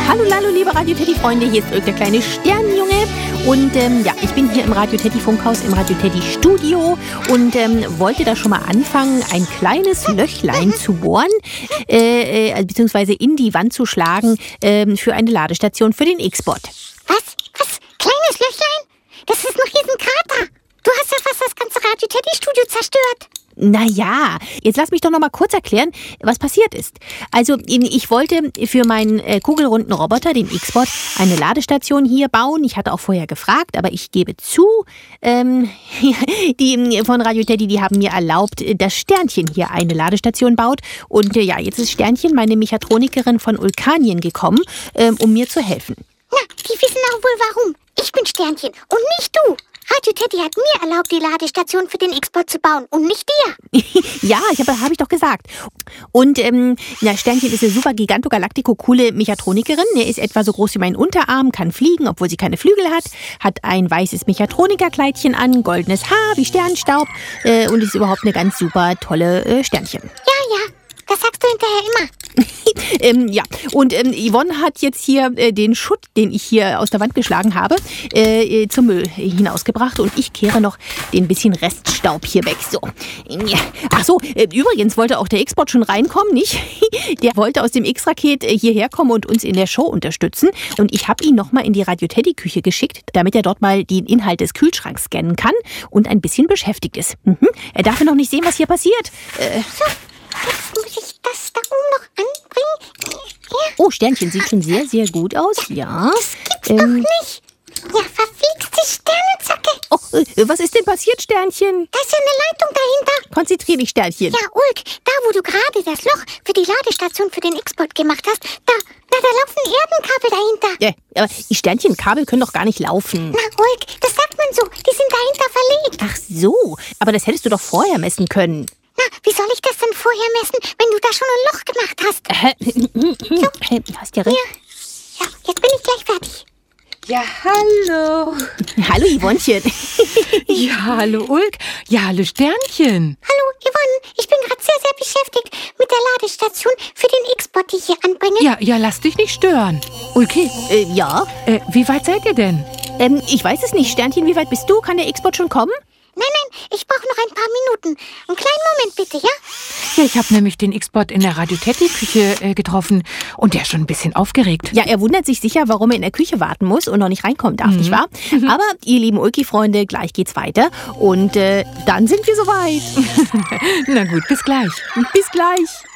Hallo, liebe Radio Teddy-Freunde, hier ist Ulk, der kleine Sternenjunge. Und ich bin hier im Radio Teddy-Funkhaus, im Radio Teddy-Studio und wollte da schon mal anfangen, ein kleines Löchlein zu bohren, beziehungsweise in die Wand zu schlagen für eine Ladestation für den X-Bot. Was? Kleines Löchlein? Das ist ein Riesenkrater. Du hast ja fast das ganze Radio Teddy-Studio zerstört. Naja, jetzt lass mich doch noch mal kurz erklären, was passiert ist. Also, ich wollte für meinen kugelrunden Roboter, den X-Bot, eine Ladestation hier bauen. Ich hatte auch vorher gefragt, aber ich gebe zu, die von Radio Teddy, die haben mir erlaubt, dass Sternchen hier eine Ladestation baut. Und jetzt ist Sternchen, meine Mechatronikerin von Ulkanien, gekommen, um mir zu helfen. Na, die wissen auch wohl warum. Ich bin Sternchen und nicht du. Radio Teddy hat mir erlaubt, die Ladestation für den X-Bot zu bauen und nicht dir. Ja, habe ich doch gesagt. Und Sternchen ist eine super gigantogalactico-coole Mechatronikerin. Er ist etwa so groß wie mein Unterarm, kann fliegen, obwohl sie keine Flügel hat ein weißes Mechatronikerkleidchen an, goldenes Haar wie Sternstaub und ist überhaupt eine ganz super tolle Sternchen. Ja, das sagst du hinterher immer. Und Yvonne hat jetzt hier den Schutt, den ich hier aus der Wand geschlagen habe, zum Müll hinausgebracht und ich kehre noch den bisschen Reststaub hier weg. So. Ach so, übrigens wollte auch der X-Bot schon reinkommen, nicht? Der wollte aus dem X-Raket hierher kommen und uns in der Show unterstützen und ich habe ihn nochmal in die Radio-Teddy-Küche geschickt, damit er dort mal den Inhalt des Kühlschranks scannen kann und ein bisschen beschäftigt ist. Er darf ja noch nicht sehen, was hier passiert. Jetzt muss ich das da oben noch anbringen. Ja. Oh, Sternchen sieht schon sehr, sehr gut aus, ja. Das gibt's doch nicht. Ja, verflixte Sternenzacke. Oh, was ist denn passiert, Sternchen? Da ist ja eine Leitung dahinter. Konzentrier dich, Sternchen. Ja, Ulk, da wo du gerade das Loch für die Ladestation für den X-Bot gemacht hast, da laufen Erdenkabel dahinter. Ja, aber die Sternchenkabel können doch gar nicht laufen. Na, Ulk, das sagt man so. Die sind dahinter verlegt. Ach so, aber das hättest du doch vorher messen können. Na, wie soll ich das denn vorher messen, wenn du da schon ein Loch gemacht hast? So. Hast ja recht. Ja, jetzt bin ich gleich fertig. Ja, hallo. Hallo, Yvonnchen. Ja, hallo, Ulk. Ja, hallo, Sternchen. Hallo, Yvonne. Ich bin gerade sehr, sehr beschäftigt mit der Ladestation für den X-Bot, die ich hier anbringe. Ja, lass dich nicht stören. Ulki, Ja? wie weit seid ihr denn? Ich weiß es nicht. Sternchen, wie weit bist du? Kann der X-Bot schon kommen? Nein, ich brauche noch ein paar Minuten. Einen kleinen Moment bitte, ja? Ja, ich habe nämlich den X-Bot in der Radio Teddy-Küche getroffen und der ist schon ein bisschen aufgeregt. Ja, er wundert sich sicher, warum er in der Küche warten muss und noch nicht reinkommen darf, nicht wahr? Aber ihr lieben Ulki-Freunde, gleich geht's weiter und dann sind wir soweit. Na gut, bis gleich. Bis gleich.